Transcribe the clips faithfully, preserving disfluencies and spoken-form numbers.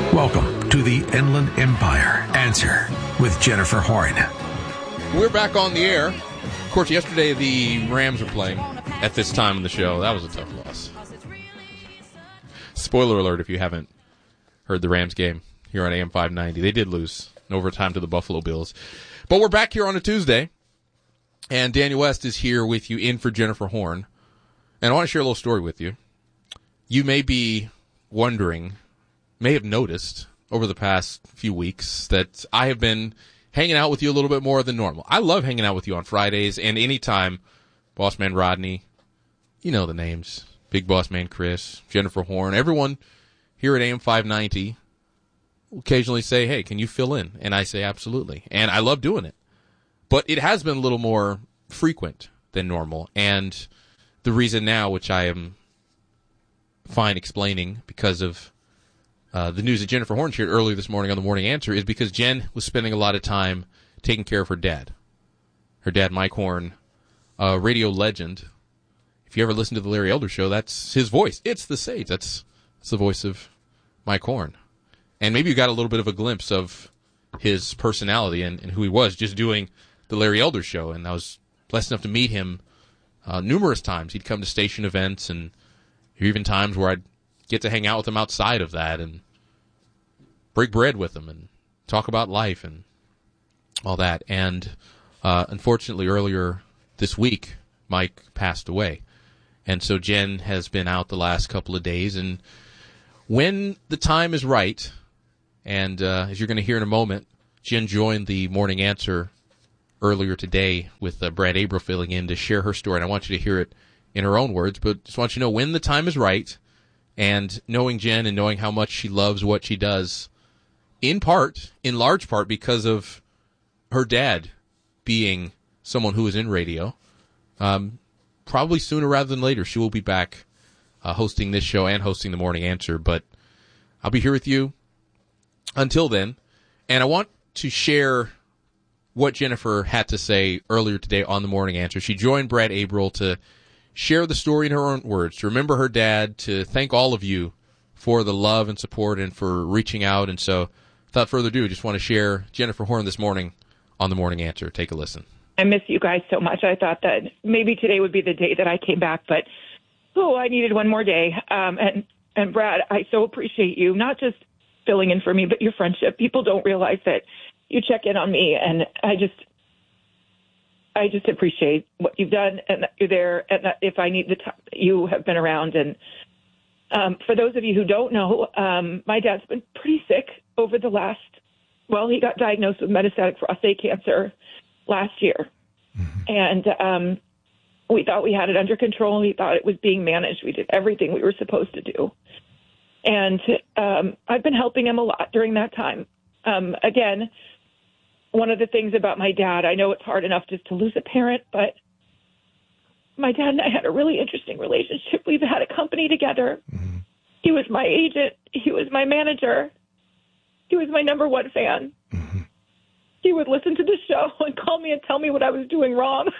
Welcome to the Inland Empire Answer with Jennifer Horn. We're back on the air. Of course, yesterday the Rams were playing at this time of the show. That was a tough loss. Spoiler alert if you haven't heard the Rams game here on A M five ninety. They did lose in overtime to the Buffalo Bills. But we're back here on a Tuesday, and Daniel West is here with you in for Jennifer Horn. And I want to share a little story with you. You may be wondering, may have noticed over the past few weeks that I have been hanging out with you a little bit more than normal. I love hanging out with you on Fridays and anytime. Boss Man Rodney, you know the names. Big Boss Man Chris, Jennifer Horn, everyone here at A M five ninety will occasionally say, hey, can you fill in? And I say, absolutely. And I love doing it. But it has been a little more frequent than normal. And the reason now, which I am fine explaining because of uh, the news that Jennifer Horn shared earlier this morning on the Morning Answer, is because Jen was spending a lot of time taking care of her dad. Her dad, Mike Horn, a radio legend. If you ever listen to the Larry Elder Show, that's his voice. It's the Sage. That's, that's the voice of Mike Horn. And maybe you got a little bit of a glimpse of his personality and, and who he was just doing the Larry Elder Show. And I was blessed enough to meet him uh, numerous times. He'd come to station events, and there were even times where I'd get to hang out with him outside of that and break bread with him and talk about life and all that. And uh, unfortunately, earlier this week, Mike passed away. And so Jen has been out the last couple of days. And when the time is right, and uh, as you're going to hear in a moment, Jen joined the Morning Answer earlier today with uh, Brad Abreu filling in to share her story. And I want you to hear it in her own words, but just want you to know when the time is right, and knowing Jen and knowing how much she loves what she does, in part, in large part, because of her dad being someone who is in radio, um, probably sooner rather than later, she will be back uh, hosting this show and hosting the Morning Answer. But I'll be here with you until then. And I want to share what Jennifer had to say earlier today on the Morning Answer. She joined Brad Abreu to share the story in her own words, to remember her dad, to thank all of you for the love and support and for reaching out. And so, without further ado, I just want to share Jennifer Horn this morning on the Morning Answer. Take a listen. I miss you guys so much. I thought that maybe today would be the day that I came back, but oh, I needed one more day. Um, and, and Brad, I so appreciate you, not just filling in for me, but your friendship. People don't realize that you check in on me, and I just, I just appreciate what you've done, and that you're there, and that if I need the time, you have been around. And um, for those of you who don't know, um, my dad's been pretty sick over the last, well, he got diagnosed with metastatic prostate cancer last year. Mm-hmm. And um, we thought we had it under control. We thought it was being managed. We did everything we were supposed to do. And um, I've been helping him a lot during that time. Um, again, one of the things about my dad, I know it's hard enough just to lose a parent, but my dad and I had a really interesting relationship. We've had a company together. Mm-hmm. He was my agent. He was my manager. He was my number one fan. Mm-hmm. He would listen to the show and call me and tell me what I was doing wrong.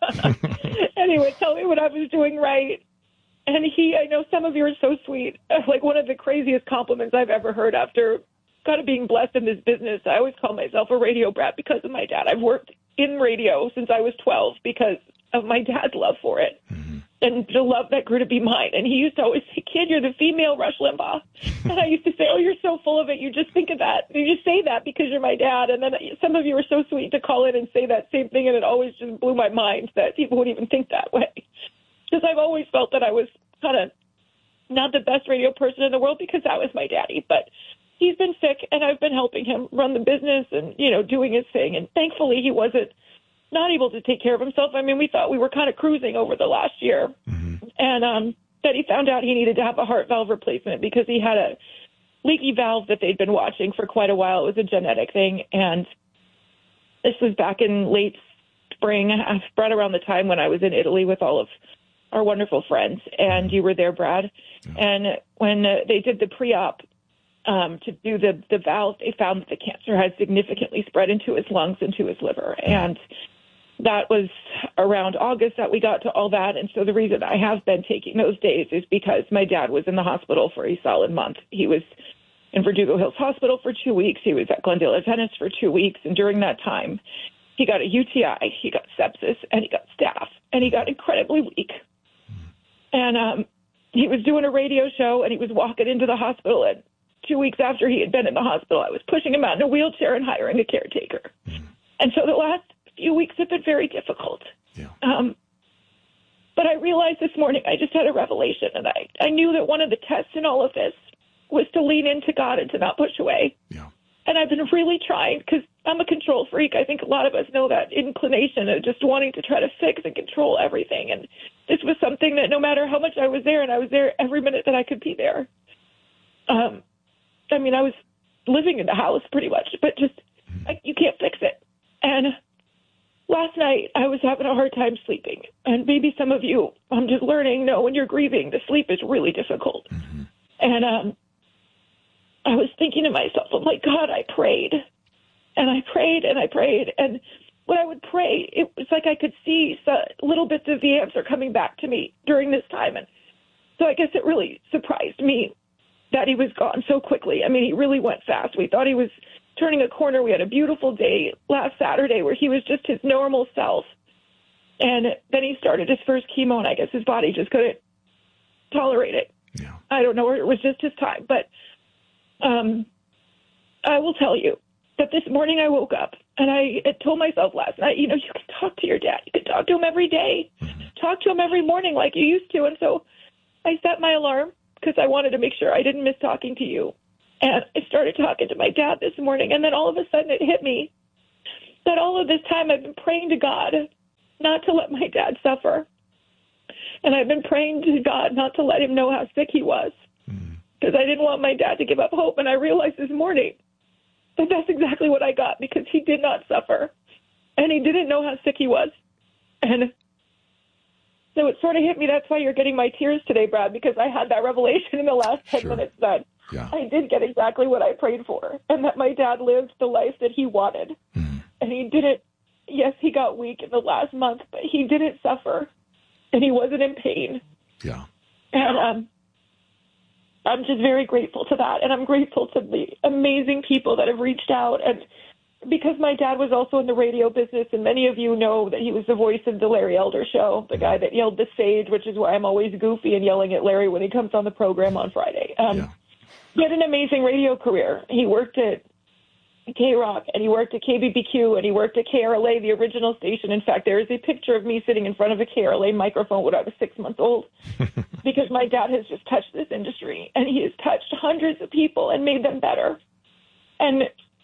And he would tell me what I was doing right. And he, I know some of you are so sweet. Like one of the craziest compliments I've ever heard after kind of being blessed in this business. I always call myself a radio brat because of my dad. I've worked in radio since I was twelve because of my dad's love for it. Mm-hmm. And the love that grew to be mine. And he used to always say, kid, you're the female Rush Limbaugh. And I used to say, oh, you're so full of it. You just think of that. You just say that because you're my dad. And then some of you were so sweet to call in and say that same thing. And it always just blew my mind that people would even think that way. Because I've always felt that I was kind of not the best radio person in the world because that was my daddy. But he's been sick, and I've been helping him run the business and, you know, doing his thing. And thankfully, he wasn't not able to take care of himself. I mean, we thought we were kind of cruising over the last year. Mm-hmm. And um, that he found out he needed to have a heart valve replacement because he had a leaky valve that they'd been watching for quite a while. It was a genetic thing. And this was back in late spring, right around the time when I was in Italy with all of our wonderful friends. And you were there, Brad. Yeah. And when uh, they did the pre-op, Um, to do the, the valve, they found that the cancer had significantly spread into his lungs and to his liver. And that was around August that we got to all that. And so the reason I have been taking those days is because my dad was in the hospital for a solid month. He was in Verdugo Hills Hospital for two weeks. He was at Glendale Adventist for two weeks. And during that time, he got a U T I, he got sepsis, and he got staph, and he got incredibly weak. And um, he was doing a radio show, and he was walking into the hospital. And two weeks after he had been in the hospital, I was pushing him out in a wheelchair and hiring a caretaker. Mm. And so the last few weeks have been very difficult. Yeah. Um, but I realized this morning, I just had a revelation, and I, I knew that one of the tests in all of this was to lean into God and to not push away. Yeah. And I've been really trying, because I'm a control freak. I think a lot of us know that inclination of just wanting to try to fix and control everything. And this was something that no matter how much I was there, and I was there every minute that I could be there. Um, I mean, I was living in the house pretty much, but just, I, you can't fix it. And last night, I was having a hard time sleeping. And maybe some of you, I'm just learning, know when you're grieving, the sleep is really difficult. Mm-hmm. And um, I was thinking to myself, I'm like, God, I prayed. And I prayed and I prayed. And when I would pray, it was like I could see so little bits of the answer coming back to me during this time. And so I guess it really surprised me that he was gone so quickly. I mean, he really went fast. We thought he was turning a corner. We had a beautiful day last Saturday where he was just his normal self. And then he started his first chemo, and I guess his body just couldn't tolerate it. Yeah. I don't know, or it was just his time. But um, I will tell you that this morning I woke up, and I had told myself last night, you know, you can talk to your dad. You can talk to him every day. Mm-hmm. Talk to him every morning like you used to. And so I set my alarm because I wanted to make sure I didn't miss talking to you. And I started talking to my dad this morning, and then all of a sudden it hit me that all of this time I've been praying to God not to let my dad suffer. And I've been praying to God not to let him know how sick he was, because mm. I didn't want my dad to give up hope. And I realized this morning that that's exactly what I got, because he did not suffer, and he didn't know how sick he was. And so it sort of hit me. That's why you're getting my tears today, Brad, because I had that revelation in the last ten sure. minutes that yeah. I did get exactly what I prayed for, and that my dad lived the life that he wanted. Mm. And he didn't, yes, he got weak in the last month, but he didn't suffer, and he wasn't in pain. Yeah. And um, I'm just very grateful to that, and I'm grateful to the amazing people that have reached out. And because my dad was also in the radio business, and many of you know that he was the voice of the Larry Elder Show, the guy that yelled the sage, which is why I'm always goofy and yelling at Larry when he comes on the program on Friday. Um, yeah. He had an amazing radio career. He worked at K-Rock, and he worked at K B B Q, and he worked at K R L A, the original station. In fact, there is a picture of me sitting in front of a K R L A microphone when I was six months old, because my dad has just touched this industry, and he has touched hundreds of people and made them better. And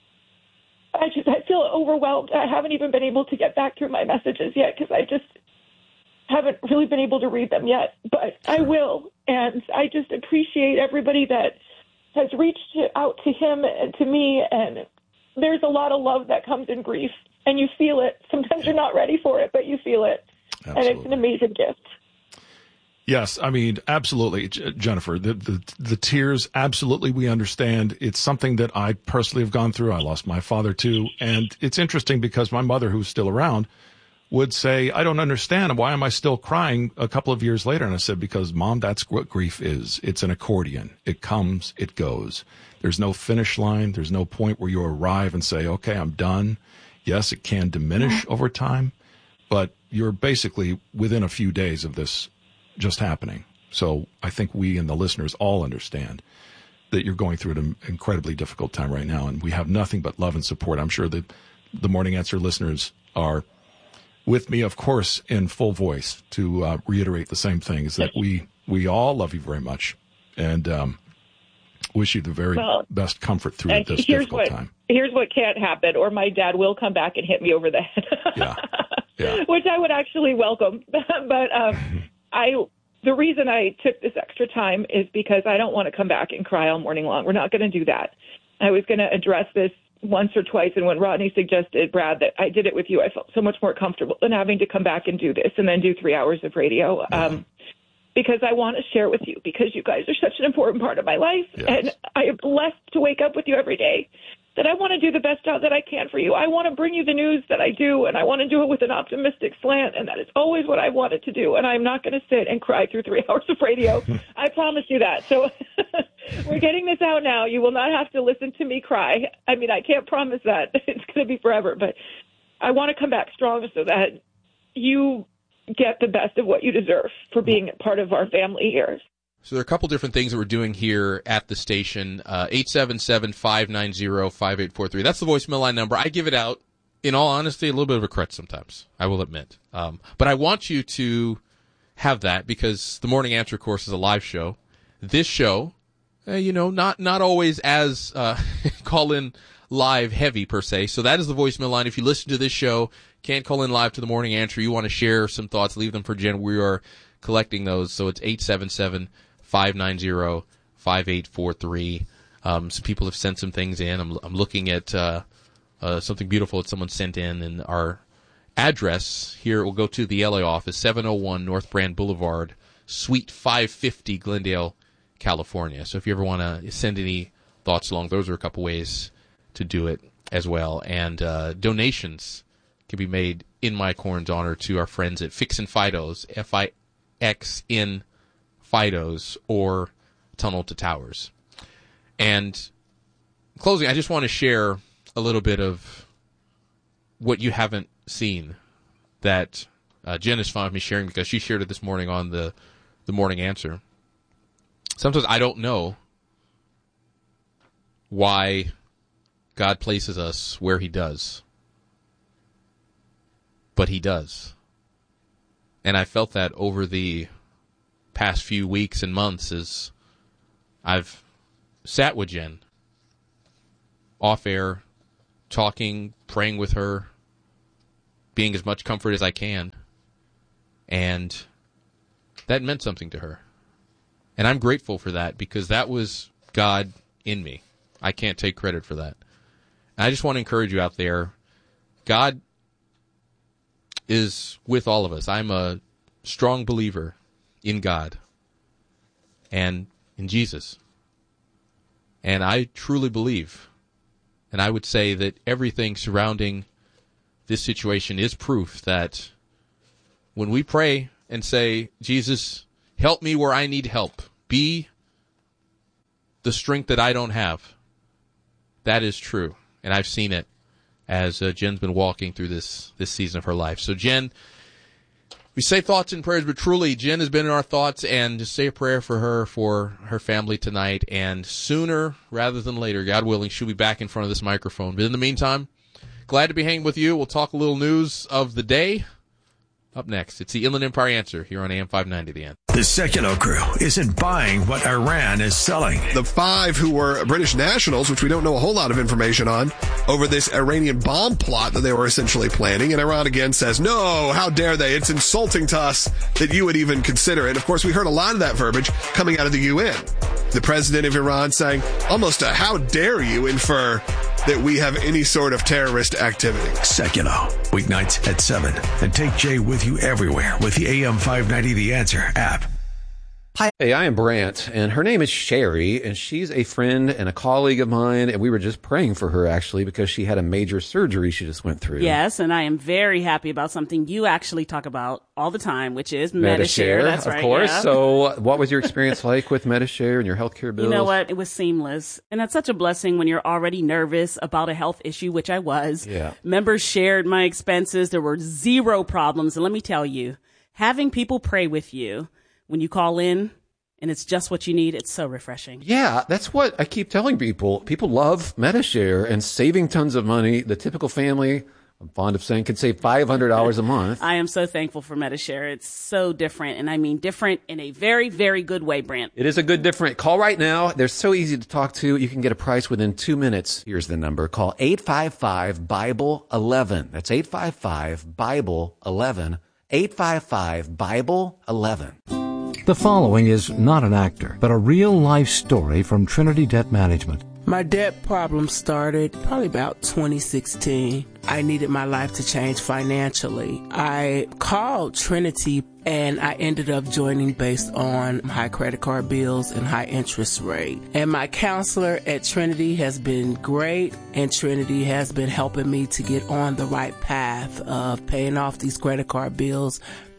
I just, I feel overwhelmed. I haven't even been able to get back through my messages yet, because I just haven't really been able to read them yet, but I will. And I just appreciate everybody that has reached out to him and to me. And there's a lot of love that comes in grief, and you feel it. Sometimes you're not ready for it, but you feel it. Absolutely. And it's an amazing gift. Yes, I mean, absolutely, Jennifer. The, the the tears, absolutely, we understand. It's something that I personally have gone through. I lost my father, too. And it's interesting because my mother, who's still around, would say, I don't understand. Why am I still crying a couple of years later? And I said, because, Mom, that's what grief is. It's an accordion. It comes, it goes. There's no finish line. There's no point where you arrive and say, okay, I'm done. Yes, it can diminish over time, but you're basically within a few days of this just happening. So I think we and the listeners all understand that you're going through an incredibly difficult time right now, and we have nothing but love and support. I'm sure that the Morning Answer listeners are with me, of course, in full voice to uh, reiterate the same thing, is that we, we all love you very much, and um, wish you the very well, best comfort through this difficult what, time. Here's what can't happen, or my dad will come back and hit me over the head, yeah. Yeah. which I would actually welcome. But um, I, the reason I took this extra time is because I don't want to come back and cry all morning long. We're not going to do that. I was going to address this once or twice, and when Rodney suggested, Brad, that I did it with you, I felt so much more comfortable than having to come back and do this and then do three hours of radio, yeah. um, because I want to share with you, because you guys are such an important part of my life, yes. and I am blessed to wake up with you every day, that I want to do the best job that I can for you. I want to bring you the news that I do, and I want to do it with an optimistic slant, and that is always what I wanted to do, and I'm not going to sit and cry through three hours of radio. I promise you that. So We're getting this out now. You will not have to listen to me cry. I mean, I can't promise that. It's going to be forever, but I want to come back strong so that you get the best of what you deserve for being part of our family here. So there are a couple different things that we're doing here at the station. Uh, eight seven seven, five nine zero, five eight four three. That's the voicemail line number. I give it out, in all honesty, a little bit of a crutch sometimes, I will admit. Um, but I want you to have that because the Morning Answer, of course, is a live show. This show, uh, you know, not not always as uh, call-in live heavy per se. So that is the voicemail line. If you listen to this show, can't call in live to the Morning Answer, you want to share some thoughts, leave them for Jen. We are collecting those. So it's eight seven seven, five nine zero, five eight four three. Um, some people have sent some things in. I'm, I'm looking at uh, uh, something beautiful that someone sent in, and our address here will go to the L A office, seven oh one North Brand Boulevard, Suite five fifty, Glendale, California. So if you ever want to send any thoughts along, those are a couple ways to do it as well. And uh, donations can be made in Mike Horn's honor to our friends at Fixin' Fidos, F I X N Fidos, or Tunnel to Towers. And in closing, I just want to share a little bit of what you haven't seen that uh, Jen is fond of me sharing because she shared it this morning on the, the Morning Answer. Sometimes I don't know why God places us where he does. But he does. And I felt that over the past few weeks and months as I've sat with Jen off air, talking, praying with her, being as much comfort as I can. And that meant something to her. And I'm grateful for that because that was God in me. I can't take credit for that. And I just want to encourage you out there. God is with all of us. I'm a strong believer in God and in Jesus. And I truly believe, and I would say that everything surrounding this situation is proof that when we pray and say, Jesus, help me where I need help, be the strength that I don't have, that is true. And I've seen it as uh, Jen's been walking through this this season of her life. So, Jen, we say thoughts and prayers, but truly, Jen has been in our thoughts, and just say a prayer for her, for her family tonight. And sooner rather than later, God willing, she'll be back in front of this microphone. But in the meantime, glad to be hanging with you. We'll talk a little news of the day. Up next, it's the Inland Empire Answer here on A M five ninety, The End. The Sekulow crew isn't buying what Iran is selling. The five who were British nationals, which we don't know a whole lot of information on, over this Iranian bomb plot that they were essentially planning. And Iran again says, no, how dare they? It's insulting to us that you would even consider it. Of course, we heard a lot of that verbiage coming out of the U N. The president of Iran saying almost a how dare you infer that we have any sort of terrorist activity. Sekulow, weeknights at seven. And take Jay with you everywhere with the A M five ninety The Answer app. Hi. Hey, I am Brant, and her name is Sherry, and she's a friend and a colleague of mine, and we were just praying for her, actually, because she had a major surgery she just went through. Yes, and I am very happy about something you actually talk about all the time, which is Metashare. Metashare. That's right, of course. Yeah. So what was your experience like with Metashare and your healthcare bills? You know what? It was seamless. And that's such a blessing when you're already nervous about a health issue, which I was. Yeah. Members shared my expenses. There were zero problems. And let me tell you, having people pray with you when you call in, and it's just what you need, it's so refreshing. Yeah, that's what I keep telling people. People love Metashare and saving tons of money. The typical family, I'm fond of saying, can save five hundred dollars a month. I am so thankful for Metashare. It's so different, and I mean different in a very, very good way, Brant. It is a good different. Call right now. They're so easy to talk to. You can get a price within two minutes. Here's the number. Call eight five five, Bible eleven. That's eight five five, Bible eleven. eight five five, Bible eleven. The following is not an actor, but a real-life story from Trinity Debt Management. My debt problem started probably about twenty sixteen. I needed my life to change financially. I called Trinity and I ended up joining based on high credit card bills and high interest rate. And my counselor at Trinity has been great, and Trinity has been helping me to get on the right path of paying off these credit card bills,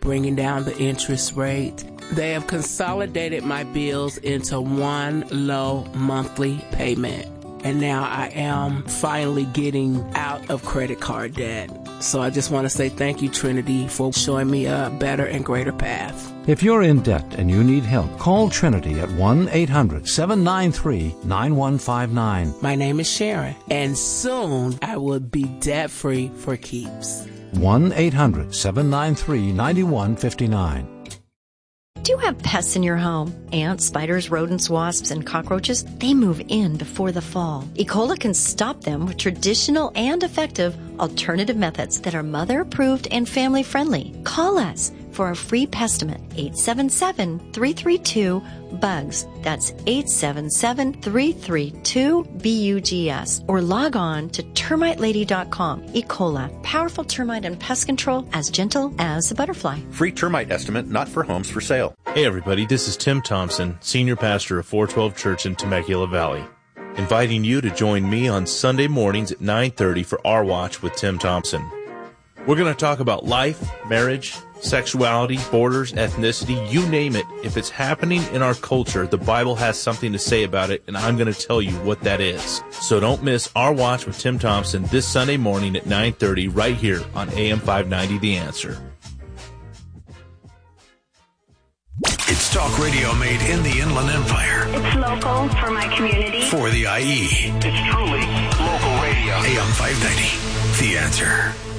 bringing down the interest rate. They have consolidated my bills into one low monthly payment. And now I am finally getting out of credit card debt. So I just want to say thank you, Trinity, for showing me a better and greater path. If you're in debt and you need help, call Trinity at one eight hundred seven nine three nine one five nine. My name is Sharon, and soon I will be debt-free for keeps. one eight hundred seven nine three nine one five nine. Do you have pests in your home? Ants, spiders, rodents, wasps, and cockroaches? They move in before the fall. E. coli can stop them with traditional and effective alternative methods that are mother-approved and family-friendly. Call us for a free pestimate, eight seven seven, three three two, B U G S. That's eight seven seven, three three two, B U G S. Or log on to termite lady dot com. E. coli, powerful termite and pest control as gentle as a butterfly. Free termite estimate, not for homes for sale. Hey everybody, this is Tim Thompson, Senior Pastor of four twelve Church in Temecula Valley, inviting you to join me on Sunday mornings at nine thirty for Our Watch with Tim Thompson. We're going to talk about life, marriage, sexuality, borders, ethnicity, you name it. If it's happening in our culture, the Bible has something to say about it, and I'm going to tell you what that is. So don't miss Our Watch with Tim Thompson this Sunday morning at nine thirty right here on A M five ninety The Answer. It's talk radio made in the Inland Empire. It's local for my community. For the I E. It's truly local radio. A M five ninety The Answer.